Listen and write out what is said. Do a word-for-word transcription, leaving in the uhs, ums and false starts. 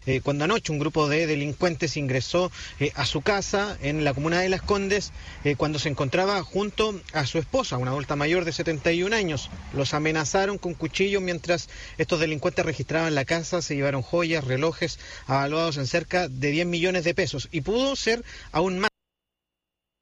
eh, cuando anoche un grupo de delincuentes ingresó eh, a su casa en la comuna de Las Condes, eh, cuando se encontraba junto a su esposa, una adulta mayor de setenta y un años. Los amenazaron con cuchillos mientras estos delincuentes registraban la casa, se llevaron joyas, relojes, avaluados en cerca de diez millones de pesos, y pudo ser aún más.